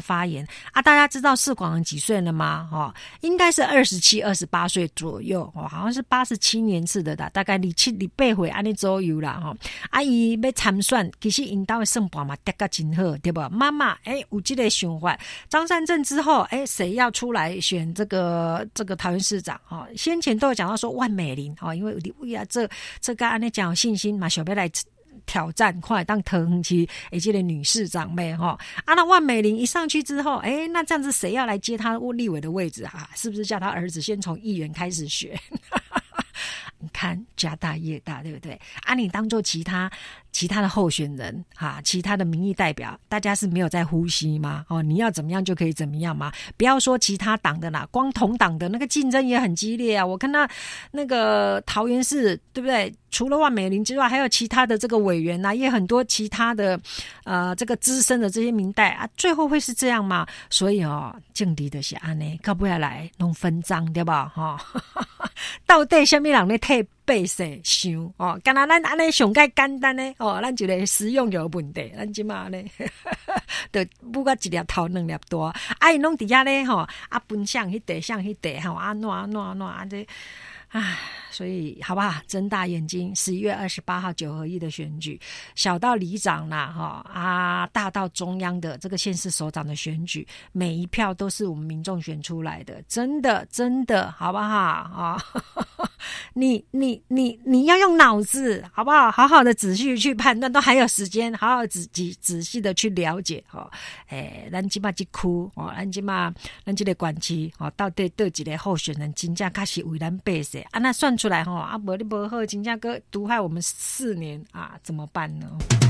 发言啊。大家知道士广人几岁了吗？应该是27、28岁左右，好像是87年次的啦，大概27、28岁安尼左右啦。啊，伊要参选，其实因兜的算盘嘛跌得真好，对不？妈妈有这个想法，张善政之后，谁要出来选这个桃园市长？先前都有讲到说万美玲，因为为啊这个安尼讲有信心嘛，想要来挑战快当桃园市这个女市长呗那万美玲一上去之后，那这样子谁要来接她立委的位置啊？是不是叫他儿子先从议员开始选？你看家大业大，对不对？你当做其他的候选人其他的民意代表，大家是没有在呼吸吗？你要怎么样就可以怎么样吗？不要说其他党的啦，光同党的那个竞争也很激烈啊！我看到那个桃园市，对不对？除了万美玲之外，还有其他的这个委员也很多其他的这个资深的这些民代啊，最后会是这样吗？所以政治就是这样，到尾来弄分赃，对吧？到底什么人在替百姓想？敢若咱安尼上介简单呢？咱一个实用有问题，咱即马呢，就不过一粒头两粒大，伊拢伫遐咧分享迄地向迄地安这。所以好不好？睁大眼睛，11月28号9合1的选举，小到里长啦，大到中央的这个县市首长的选举，每一票都是我们民众选出来的，真的，好不好你要用脑子，好不好？好好的仔细去判断，都还有时间，好好仔细的去了解咱即马这区咱这个管区到底对一个候选人真正确实为咱百姓那算出来没你不好真正个毒害我们4年怎么办呢？